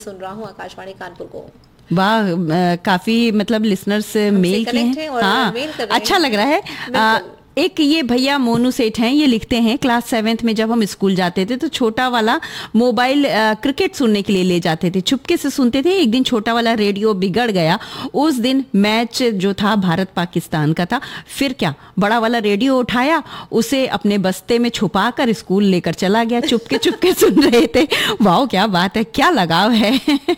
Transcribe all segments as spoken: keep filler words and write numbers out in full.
सुन रहा हूँ आकाशवाणी कानपुर को। वाह, काफी मतलब लिसनर्स मेल किए हैं, हाँ, अच्छा लग रहा है। आ, एक ये भैया मोनू सेठ हैं, ये लिखते हैं क्लास सेवेंथ में जब हम स्कूल जाते थे तो छोटा वाला मोबाइल क्रिकेट सुनने के लिए ले जाते थे, चुपके से सुनते थे। एक दिन छोटा वाला रेडियो बिगड़ गया, उस दिन मैच जो था भारत पाकिस्तान का था। फिर क्या, बड़ा वाला रेडियो उठाया, उसे अपने बस्ते में छुपा कर स्कूल लेकर चला गया, चुपके चुपके सुन रहे थे। वाह क्या बात है, क्या लगाव है।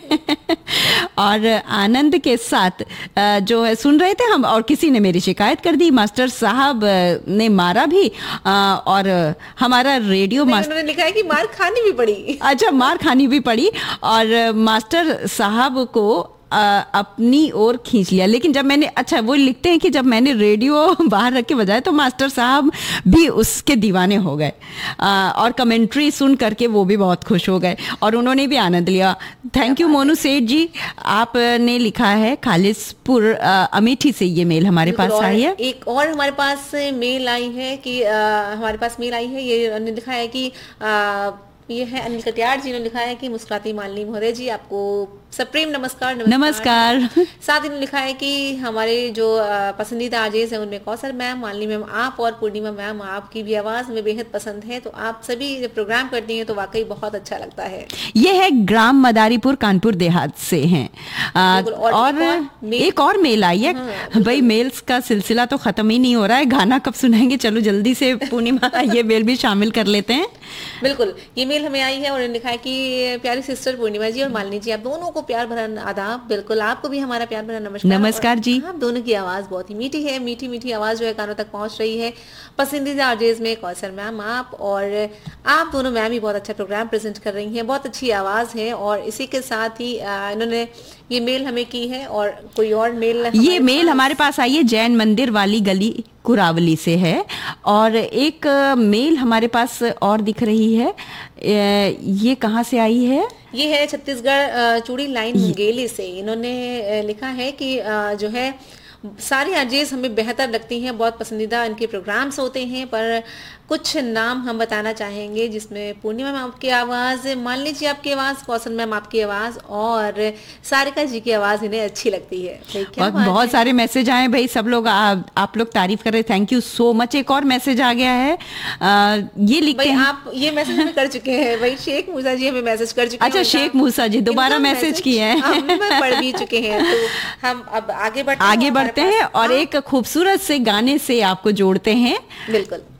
और आनंद के साथ जो है सुन रहे थे हम, और किसी ने मेरी शिकायत कर दी, मास्टर साहब ने मारा भी, और हमारा रेडियो मास्टर उन्होंने लिखा है कि मार खानी भी पड़ी। अच्छा, मार खानी भी पड़ी, और मास्टर साहब को आ, अपनी ओर खींच लिया। लेकिन जब मैंने, अच्छा वो लिखते हैं कि जब मैंने रेडियो बाहर रख के बजाया तो मास्टर साहब भी उसके दीवाने हो गए, और कमेंट्री सुन करके वो भी बहुत खुश हो गए और उन्होंने भी आनंद लिया। थैंक यू मोनू सेठ जी, आपने लिखा है खालिसपुर अमेठी से ये मेल हमारे पास आई है। एक और हमारे पास मेल आई है कि आ, हमारे पास मेल आई है, ये लिखा है कि आ, ये है अनिल कटियार जी ने लिखा है कि मुस्कुराती मालिनी महोदय जी, आपको सप्रेम नमस्कार। नमस्कार, नमस्कार। साथ इन्होंने लिखा है कि हमारे जो पसंदीदा आरजेस हैं उनमें कौसर मैम, मालिनी मैम आप और पूर्णिमा मैम, आपकी भी आवाज़ हमें बेहद पसंद है, तो आप सभी जब प्रोग्राम करती हैं तो वाकई बहुत अच्छा लगता है। ये है ग्राम मदारीपुर कानपुर देहात से हैं। आ, और, और एक, एक और मेल आई है। हाँ, भाई मेल्स का सिलसिला तो खत्म ही नहीं हो रहा है, गाना कब सुनाएंगे, चलो जल्दी से पूर्णिमा ये मेल भी शामिल कर लेते हैं। बिल्कुल, ये मेल हमें आई है और लिखा है कि प्यारी सिस्टर पूर्णिमा जी और मालिनी जी, आप दोनों को प्यार भरा आदाब। बिल्कुल, आपको भी हमारा प्यार भरा नमस्कार। नमस्कार जी। आप दोनों की आवाज़ बहुत ही मीठी है, मीठी मीठी आवाज़ जो है कानों तक पहुंच रही है। पसंदीदा आरजेस में कौसर मैम आप और आप दोनों मैम ही बहुत अच्छा प्रोग्राम प्रेजेंट कर रही हैं, बहुत अच्छी आवाज़ है। और इसी के साथ ही इन्होंने ये मेल हमें की है। और कोई और मेल, ये मेल हमारे पास आई है जैन मंदिर वाली गली कुरावली से है। और एक मेल हमारे पास और दिख रही है, ये कहाँ से आई है? ये है छत्तीसगढ़ चूड़ी लाइन मुंगेली से। इन्होंने लिखा है कि जो है सारी आरजेस हमें बेहतर लगती हैं, बहुत पसंदीदा इनके प्रोग्राम्स होते हैं, पर कुछ नाम हम बताना चाहेंगे जिसमें पूर्णिमा मैम आपकी आवाज़, मालिनी जी आपकी आवाज़, कौशल मैम आपकी आवाज़ और सारिका जी की आवाज़ इन्हें अच्छी लगती है। बहुत, बहुत सारे मैसेज आए भाई, सब लोग आ, आप लोग तारीफ कर रहे, थैंक यू सो मच। एक और मैसेज आ गया है, आ, ये लिखते हैं, आप ये मैसेज हमें कर चुके हैं भाई, शेख मूसा जी हमें मैसेज कर चुके हैं। अच्छा, शेख मूसा जी दोबारा मैसेज किए हैं, हम पढ़ भी चुके हैं, तो हम अब आगे बढ़ते आगे बढ़ते हैं और एक खूबसूरत से गाने से आपको जोड़ते हैं। बिल्कुल।